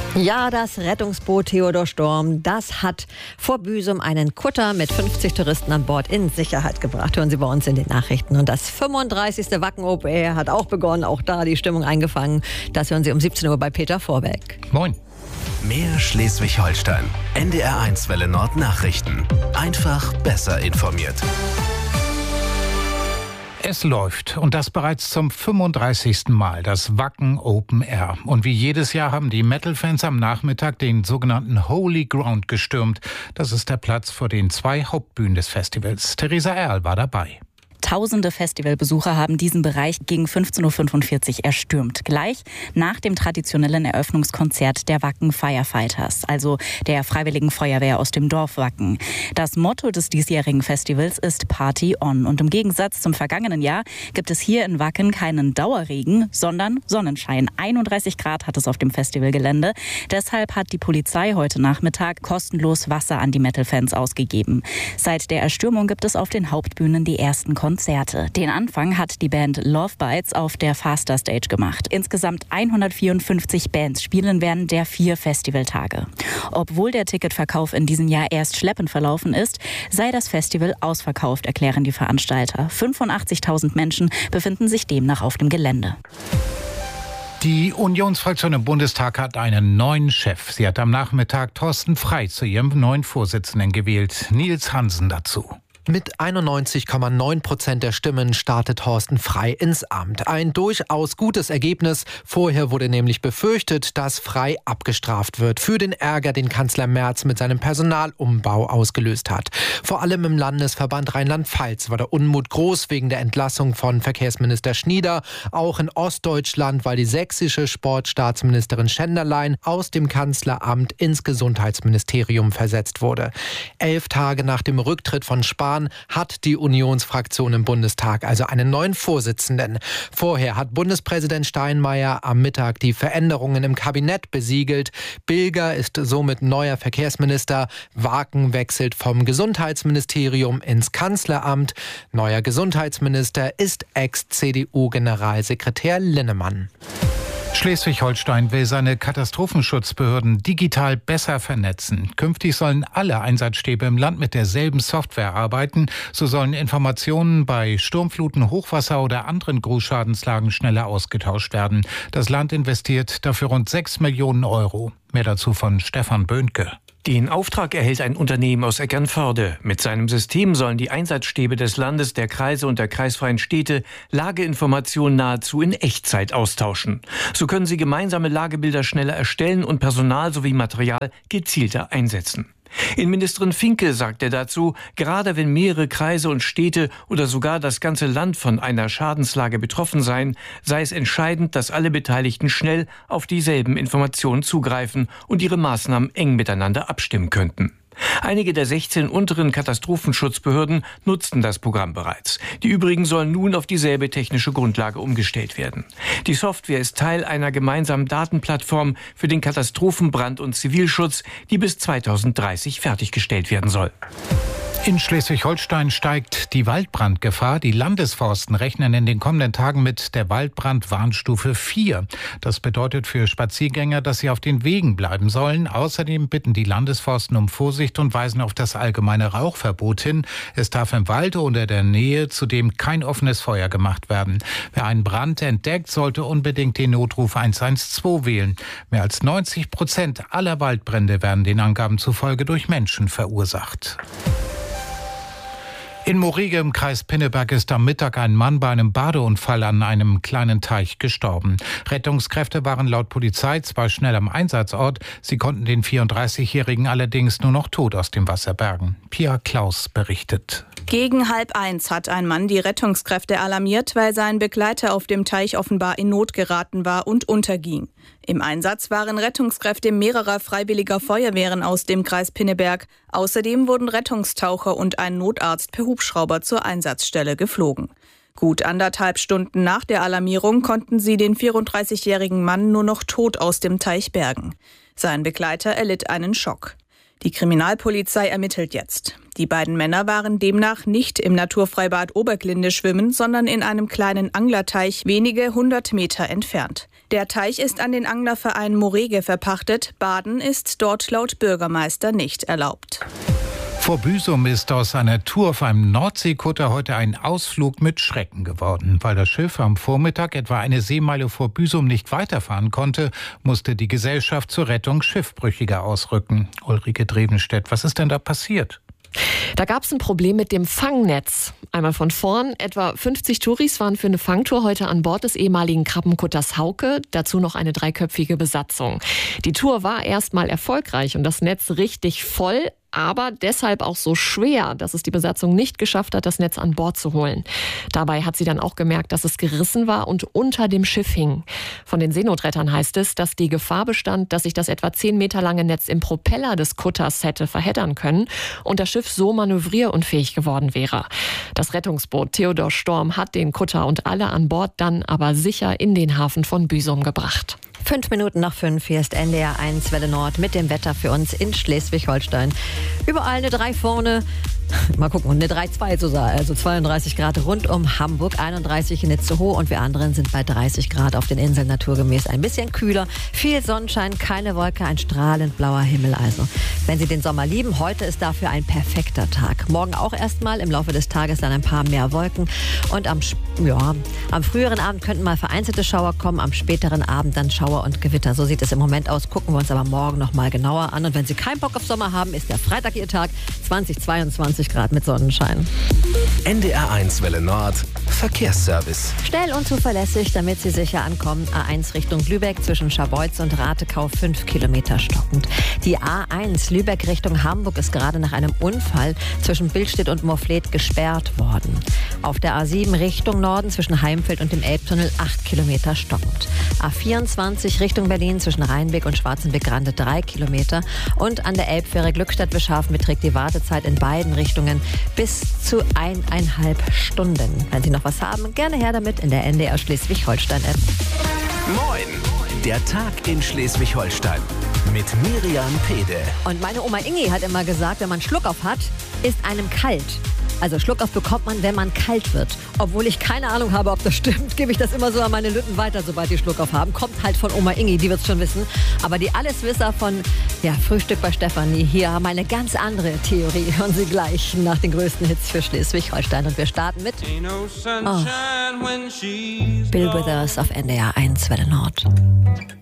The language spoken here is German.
Ja, das Rettungsboot Theodor Storm, das hat vor Büsum einen Kutter mit 50 Touristen an Bord in Sicherheit gebracht. Hören Sie bei uns in den Nachrichten. Und das 35. Wacken Open Air hat auch begonnen, auch da die Stimmung eingefangen. Das hören Sie um 17 Uhr bei Peter Vorbeck. Moin. Mehr Schleswig-Holstein. NDR1 Welle Nord Nachrichten. Einfach besser informiert. Es läuft und das bereits zum 35. Mal, das Wacken Open Air. Und wie jedes Jahr haben die Metal-Fans am Nachmittag den sogenannten Holy Ground gestürmt. Das ist der Platz vor den 2 Hauptbühnen des Festivals. Theresa Erl war dabei. Tausende Festivalbesucher haben diesen Bereich gegen 15.45 Uhr erstürmt. Gleich nach dem traditionellen Eröffnungskonzert der Wacken Firefighters, also der Freiwilligen Feuerwehr aus dem Dorf Wacken. Das Motto des diesjährigen Festivals ist Party on. Und im Gegensatz zum vergangenen Jahr gibt es hier in Wacken keinen Dauerregen, sondern Sonnenschein. 31 Grad hat es auf dem Festivalgelände. Deshalb hat die Polizei heute Nachmittag kostenlos Wasser an die Metal-Fans ausgegeben. Seit der Erstürmung gibt es auf den Hauptbühnen die ersten Konzerte. Den Anfang hat die Band Love Bites auf der Faster Stage gemacht. Insgesamt 154 Bands spielen während der 4 Festivaltage. Obwohl der Ticketverkauf in diesem Jahr erst schleppend verlaufen ist, sei das Festival ausverkauft, erklären die Veranstalter. 85.000 Menschen befinden sich demnach auf dem Gelände. Die Unionsfraktion im Bundestag hat einen neuen Chef. Sie hat am Nachmittag Thorsten Frey zu ihrem neuen Vorsitzenden gewählt. Nils Hansen dazu. Mit 91,9% der Stimmen startet Thorsten Frey ins Amt. Ein durchaus gutes Ergebnis. Vorher wurde nämlich befürchtet, dass Frey abgestraft wird für den Ärger, den Kanzler Merz mit seinem Personalumbau ausgelöst hat. Vor allem im Landesverband Rheinland-Pfalz war der Unmut groß wegen der Entlassung von Verkehrsminister Schnieder. Auch in Ostdeutschland, weil die sächsische Sportstaatsministerin Schenderlein aus dem Kanzleramt ins Gesundheitsministerium versetzt wurde. 11 Tage nach dem Rücktritt von Spahn hat die Unionsfraktion im Bundestag also einen neuen Vorsitzenden. Vorher hat Bundespräsident Steinmeier am Mittag die Veränderungen im Kabinett besiegelt. Bilger ist somit neuer Verkehrsminister. Waken wechselt vom Gesundheitsministerium ins Kanzleramt. Neuer Gesundheitsminister ist Ex-CDU-Generalsekretär Linnemann. Schleswig-Holstein will seine Katastrophenschutzbehörden digital besser vernetzen. Künftig sollen alle Einsatzstäbe im Land mit derselben Software arbeiten. So sollen Informationen bei Sturmfluten, Hochwasser oder anderen Großschadenslagen schneller ausgetauscht werden. Das Land investiert dafür rund 6 Millionen Euro. Mehr dazu von Stefan Böhnke. Den Auftrag erhält ein Unternehmen aus Eckernförde. Mit seinem System sollen die Einsatzstäbe des Landes, der Kreise und der kreisfreien Städte Lageinformationen nahezu in Echtzeit austauschen. So können sie gemeinsame Lagebilder schneller erstellen und Personal sowie Material gezielter einsetzen. Innenministerin Finke sagte dazu, gerade wenn mehrere Kreise und Städte oder sogar das ganze Land von einer Schadenslage betroffen seien, sei es entscheidend, dass alle Beteiligten schnell auf dieselben Informationen zugreifen und ihre Maßnahmen eng miteinander abstimmen könnten. Einige der 16 unteren Katastrophenschutzbehörden nutzten das Programm bereits. Die übrigen sollen nun auf dieselbe technische Grundlage umgestellt werden. Die Software ist Teil einer gemeinsamen Datenplattform für den Katastrophen-, Brand- und Zivilschutz, die bis 2030 fertiggestellt werden soll. In Schleswig-Holstein steigt die Waldbrandgefahr. Die Landesforsten rechnen in den kommenden Tagen mit der Waldbrandwarnstufe 4. Das bedeutet für Spaziergänger, dass sie auf den Wegen bleiben sollen. Außerdem bitten die Landesforsten um Vorsicht und weisen auf das allgemeine Rauchverbot hin. Es darf im Wald oder der Nähe zudem kein offenes Feuer gemacht werden. Wer einen Brand entdeckt, sollte unbedingt den Notruf 112 wählen. Mehr als 90% aller Waldbrände werden den Angaben zufolge durch Menschen verursacht. In Morige im Kreis Pinneberg ist am Mittag ein Mann bei einem Badeunfall an einem kleinen Teich gestorben. Rettungskräfte waren laut Polizei zwar schnell am Einsatzort, sie konnten den 34-Jährigen allerdings nur noch tot aus dem Wasser bergen. Pia Klaus berichtet. Gegen 12:30 hat ein Mann die Rettungskräfte alarmiert, weil sein Begleiter auf dem Teich offenbar in Not geraten war und unterging. Im Einsatz waren Rettungskräfte mehrerer freiwilliger Feuerwehren aus dem Kreis Pinneberg. Außerdem wurden Rettungstaucher und ein Notarzt per Hubschrauber zur Einsatzstelle geflogen. Gut 1,5 Stunden nach der Alarmierung konnten sie den 34-jährigen Mann nur noch tot aus dem Teich bergen. Sein Begleiter erlitt einen Schock. Die Kriminalpolizei ermittelt jetzt. Die beiden Männer waren demnach nicht im Naturfreibad Oberglinde schwimmen, sondern in einem kleinen Anglerteich wenige 100 Meter entfernt. Der Teich ist an den Anglerverein Morege verpachtet. Baden ist dort laut Bürgermeister nicht erlaubt. Vor Büsum ist aus einer Tour auf einem Nordseekutter heute ein Ausflug mit Schrecken geworden. Weil das Schiff am Vormittag etwa eine Seemeile vor Büsum nicht weiterfahren konnte, musste die Gesellschaft zur Rettung Schiffbrüchiger ausrücken. Ulrike Drevenstedt, was ist denn da passiert? Da gab es ein Problem mit dem Fangnetz. Einmal von vorn, etwa 50 Touris waren für eine Fangtour heute an Bord des ehemaligen Krabbenkutters Hauke, dazu noch eine 3-köpfige Besatzung. Die Tour war erstmal erfolgreich und das Netz richtig voll, aber deshalb auch so schwer, dass es die Besatzung nicht geschafft hat, das Netz an Bord zu holen. Dabei hat sie dann auch gemerkt, dass es gerissen war und unter dem Schiff hing. Von den Seenotrettern heißt es, dass die Gefahr bestand, dass sich das etwa 10 Meter lange Netz im Propeller des Kutters hätte verheddern können und das Schiff so manövrierunfähig geworden wäre. Das Rettungsboot Theodor Storm hat den Kutter und alle an Bord dann aber sicher in den Hafen von Büsum gebracht. 5 Minuten nach 5, hier ist NDR 1 Welle Nord mit dem Wetter für uns in Schleswig-Holstein. Überall eine 3 vorne. Mal gucken, eine 3,2 sogar, also 32 Grad rund um Hamburg, 31 in Itzehoe und wir anderen sind bei 30 Grad auf den Inseln naturgemäß. Ein bisschen kühler, viel Sonnenschein, keine Wolke, ein strahlend blauer Himmel also. Wenn Sie den Sommer lieben, heute ist dafür ein perfekter Tag. Morgen auch erstmal, im Laufe des Tages dann ein paar mehr Wolken und am früheren Abend könnten mal vereinzelte Schauer kommen, am späteren Abend dann Schauer und Gewitter. So sieht es im Moment aus, gucken wir uns aber morgen noch mal genauer an. Und wenn Sie keinen Bock auf Sommer haben, ist der Freitag Ihr Tag, 22 Grad mit Sonnenschein. NDR 1 Welle Nord, Verkehrsservice. Schnell und zuverlässig, damit Sie sicher ankommen. A1 Richtung Lübeck zwischen Scharbeutz und Ratekau 5 Kilometer stockend. Die A1 Lübeck Richtung Hamburg ist gerade nach einem Unfall zwischen Billstedt und Morfleet gesperrt worden. Auf der A7 Richtung Norden zwischen Heimfeld und dem Elbtunnel 8 Kilometer stockend. A24 Richtung Berlin zwischen Rheinbeck und Schwarzenbeck-Grande 3 Kilometer. Und an der Elbfähre Glückstadt-Wischhafen beträgt die Wartezeit in beiden Richtungen bis zu 1,5 Stunden. Wenn Sie noch was haben, gerne her damit in der NDR Schleswig-Holstein-App. Moin, der Tag in Schleswig-Holstein mit Miriam Pede. Und meine Oma Ingi hat immer gesagt, wenn man Schluckauf hat, ist einem kalt. Also Schluckauf bekommt man, wenn man kalt wird. Obwohl ich keine Ahnung habe, ob das stimmt, gebe ich das immer so an meine Lütten weiter, sobald die Schluckauf haben. Kommt halt von Oma Ingi, die wird es schon wissen. Aber die Alleswisser von Frühstück bei Stefanie hier haben eine ganz andere Theorie. Hören Sie gleich nach den größten Hits für Schleswig-Holstein. Und wir starten mit Bill Withers auf NDR 1 Welle Nord.